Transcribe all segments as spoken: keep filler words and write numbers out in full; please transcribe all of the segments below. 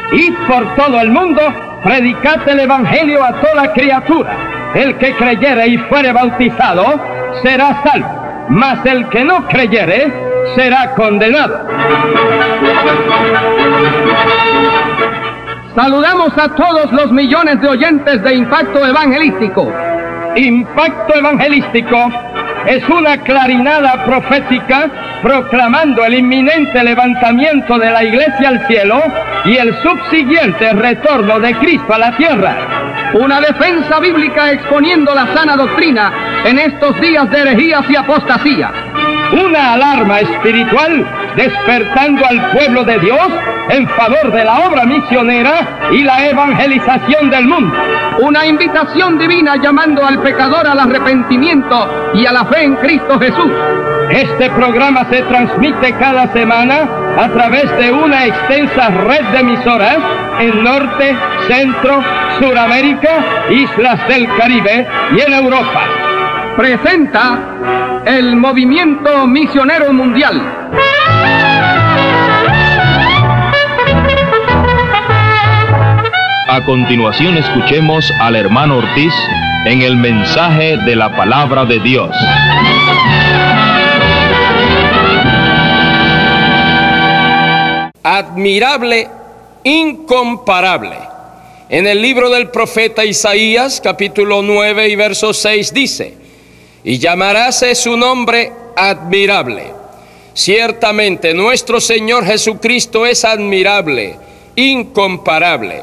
Id por todo el mundo, predicad el Evangelio a toda criatura. El que creyere y fuere bautizado será salvo, mas el que no creyere será condenado. Saludamos a todos los millones de oyentes de Impacto Evangelístico. Impacto Evangelístico es una clarinada profética proclamando el inminente levantamiento de la Iglesia al cielo y el subsiguiente retorno de Cristo a la tierra. Una defensa bíblica exponiendo la sana doctrina en estos días de herejías y apostasía. Una alarma espiritual despertando al pueblo de Dios en favor de la obra misionera y la evangelización del mundo. Una invitación divina llamando al pecador al arrepentimiento y a la fe en Cristo Jesús. Este programa se transmite cada semana a través de una extensa red de emisoras en Norte, Centro, Suramérica, Islas del Caribe y en Europa. Presenta el Movimiento Misionero Mundial. A continuación escuchemos al hermano Ortiz en el mensaje de la palabra de Dios. Admirable, incomparable. En el libro del profeta Isaías, capítulo nueve y verso seis dice: y llamaráse su nombre admirable. Ciertamente nuestro Señor Jesucristo es admirable, incomparable.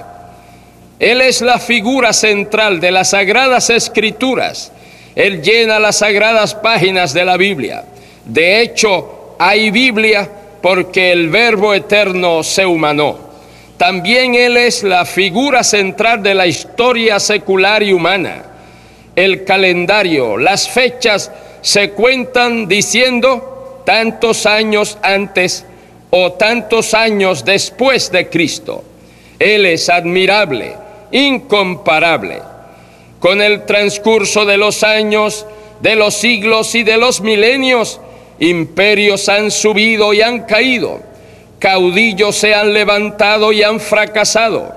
Él es la figura central de las Sagradas Escrituras. Él llena las sagradas páginas de la Biblia. De hecho, hay Biblia porque el Verbo eterno se humanó. También Él es la figura central de la historia secular y humana. El calendario, las fechas se cuentan diciendo tantos años antes o tantos años después de Cristo. Él es admirable, incomparable. Con el transcurso de los años, de los siglos y de los milenios, imperios han subido y han caído, caudillos se han levantado y han fracasado,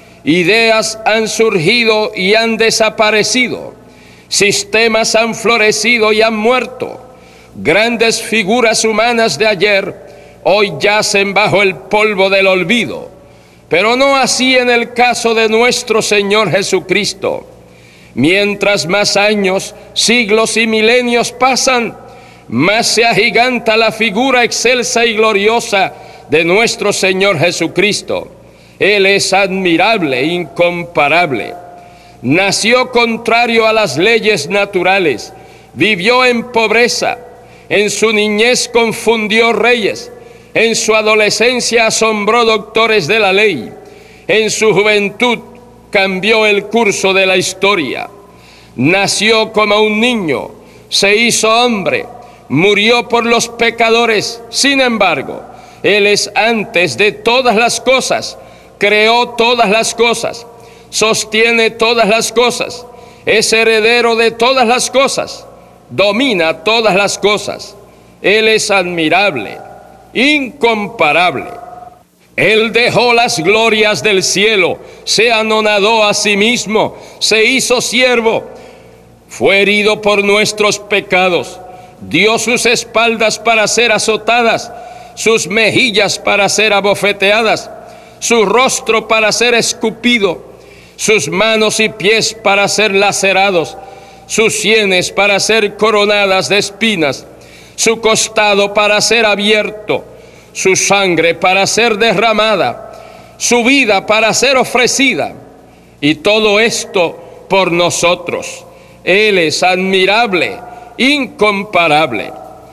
ideas han surgido y han desaparecido, sistemas han florecido y han muerto, grandes figuras humanas de ayer hoy yacen bajo el polvo del olvido, pero no así en el caso de nuestro Señor Jesucristo. Mientras más años, siglos y milenios pasan, más se agiganta la figura excelsa y gloriosa de nuestro Señor Jesucristo. Él es admirable, incomparable. Nació contrario a las leyes naturales, vivió en pobreza, en su niñez confundió reyes, en su adolescencia asombró doctores de la ley, en su juventud cambió el curso de la historia. Nació como un niño, se hizo hombre, murió por los pecadores. Sin embargo, Él es antes de todas las cosas, creó todas las cosas, sostiene todas las cosas, es heredero de todas las cosas, domina todas las cosas. Él es admirable, incomparable. Él dejó las glorias del cielo, se anonadó a sí mismo, se hizo siervo, fue herido por nuestros pecados, dio sus espaldas para ser azotadas, sus mejillas para ser abofeteadas, su rostro para ser escupido, sus manos y pies para ser lacerados, sus sienes para ser coronadas de espinas, su costado para ser abierto, su sangre para ser derramada, su vida para ser ofrecida, y todo esto por nosotros. Él es admirable, incomparable.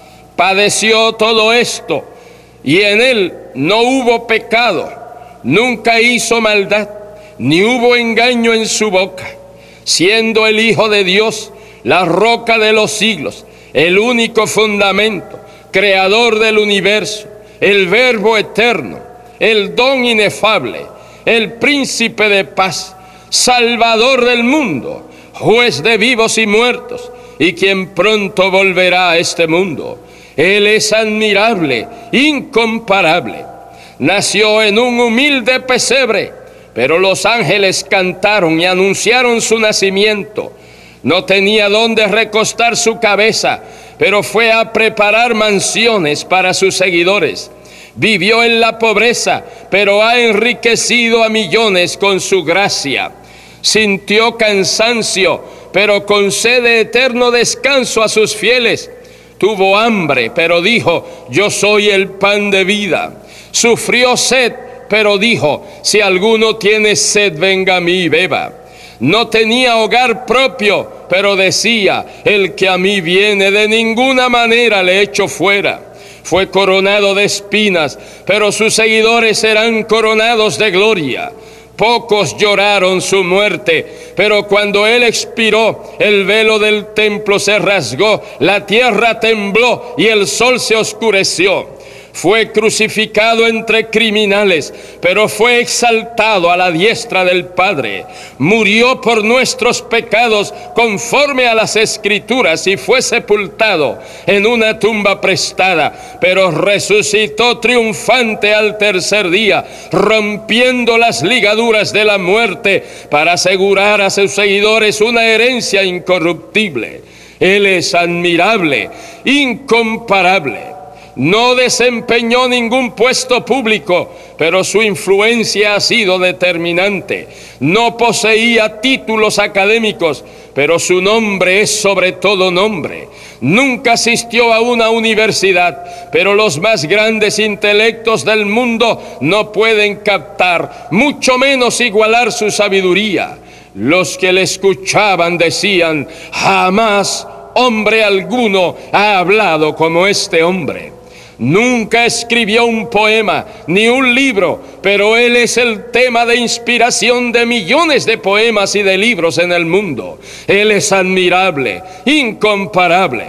Padeció todo esto, y en Él no hubo pecado, nunca hizo maldad, ni hubo engaño en su boca, siendo el Hijo de Dios, la roca de los siglos, el único fundamento, creador del universo, el Verbo eterno, el don inefable, el príncipe de paz, salvador del mundo, juez de vivos y muertos, y quien pronto volverá a este mundo. Él es admirable, incomparable. nació en un humilde pesebre, pero los ángeles cantaron y anunciaron su nacimiento. No tenía dónde recostar su cabeza, pero fue a preparar mansiones para sus seguidores. Vivió en la pobreza, pero ha enriquecido a millones con su gracia. Sintió cansancio, pero concede eterno descanso a sus fieles. Tuvo hambre, pero dijo: yo soy el pan de vida. Sufrió sed, pero dijo: si alguno tiene sed, venga a mí y beba. No tenía hogar propio, pero decía: el que a mí viene, de ninguna manera le echo fuera. Fue coronado de espinas, pero sus seguidores serán coronados de gloria. Pocos lloraron su muerte, pero cuando él expiró, el velo del templo se rasgó, la tierra tembló y el sol se oscureció. Fue crucificado entre criminales, pero fue exaltado a la diestra del Padre. Murió por nuestros pecados conforme a las Escrituras y fue sepultado en una tumba prestada, pero resucitó triunfante al tercer día, rompiendo las ligaduras de la muerte para asegurar a sus seguidores una herencia incorruptible. Él es admirable, incomparable. No desempeñó ningún puesto público, pero su influencia ha sido determinante. No poseía títulos académicos, pero su nombre es sobre todo nombre. Nunca asistió a una universidad, pero los más grandes intelectos del mundo no pueden captar, mucho menos igualar su sabiduría. Los que le escuchaban decían: jamás hombre alguno ha hablado como este hombre. Nunca escribió un poema ni un libro, pero él es el tema de inspiración de millones de poemas y de libros en el mundo. Él es admirable, incomparable.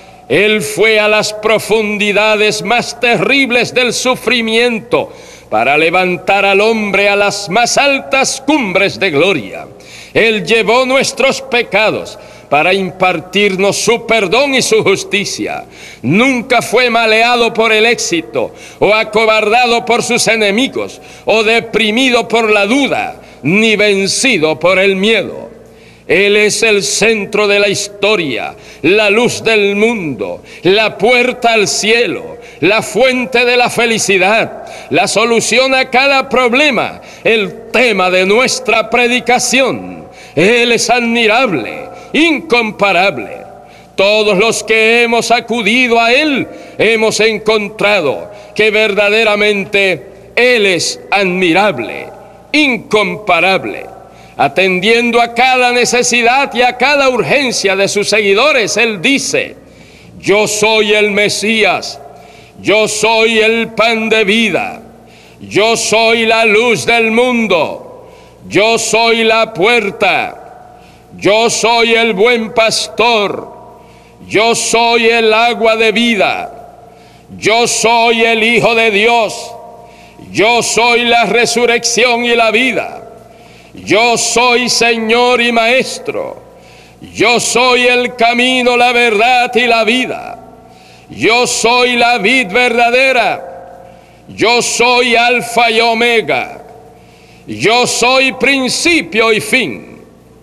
Él fue a las profundidades más terribles del sufrimiento para levantar al hombre a las más altas cumbres de gloria. Él llevó nuestros pecados para impartirnos su perdón y su justicia. Nunca fue maleado por el éxito, o acobardado por sus enemigos, o deprimido por la duda, ni vencido por el miedo. Él es el centro de la historia, la luz del mundo, la puerta al cielo, la fuente de la felicidad, la solución a cada problema, el tema de nuestra predicación. Él es admirable, incomparable. Todos los que hemos acudido a Él hemos encontrado que verdaderamente Él es admirable, incomparable. Atendiendo a cada necesidad y a cada urgencia de sus seguidores, Él dice: yo soy el Mesías, yo soy el pan de vida, yo soy la luz del mundo, yo soy la puerta, yo soy el buen pastor, yo soy el agua de vida, yo soy el Hijo de Dios, yo soy la resurrección y la vida, yo soy Señor y Maestro, yo soy el camino, la verdad y la vida, yo soy la vid verdadera, yo soy Alfa y Omega, yo soy principio y fin.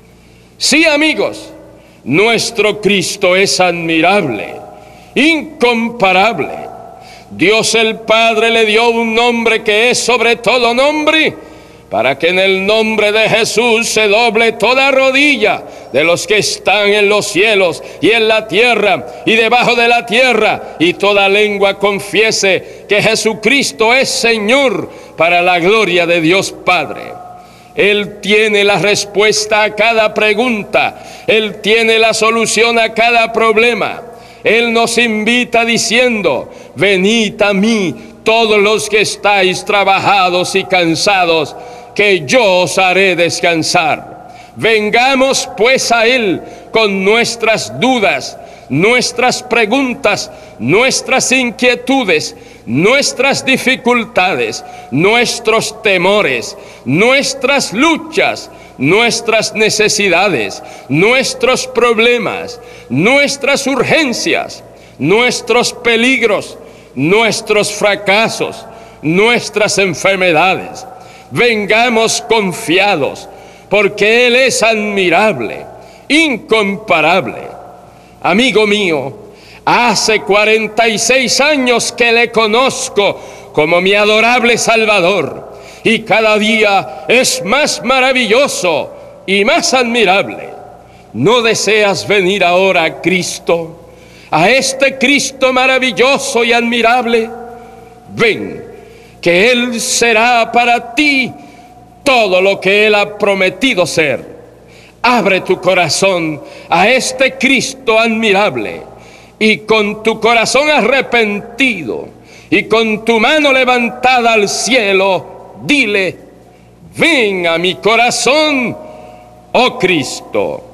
Sí, amigos, nuestro Cristo es admirable, incomparable. Dios el Padre le dio un nombre que es sobre todo nombre, para que en el nombre de Jesús se doble toda rodilla de los que están en los cielos y en la tierra y debajo de la tierra, y toda lengua confiese que Jesucristo es Señor, para la gloria de Dios Padre. Él tiene la respuesta a cada pregunta, Él tiene la solución a cada problema. Él nos invita diciendo: venid a mí todos los que estáis trabajados y cansados, que yo os haré descansar. Vengamos pues a Él con nuestras dudas, nuestras preguntas, nuestras inquietudes, nuestras dificultades, nuestros temores, nuestras luchas, nuestras necesidades, nuestros problemas, nuestras urgencias, nuestros peligros, nuestros fracasos, nuestras enfermedades. Vengamos confiados, porque Él es admirable, incomparable. Amigo mío, hace cuarenta y seis años que le conozco como mi adorable Salvador, y cada día es más maravilloso y más admirable. ¿No deseas venir ahora a Cristo, a este Cristo maravilloso y admirable? Ven, que Él será para ti todo lo que Él ha prometido ser. Abre tu corazón a este Cristo admirable, y con tu corazón arrepentido y con tu mano levantada al cielo, dile: ven a mi corazón, oh Cristo.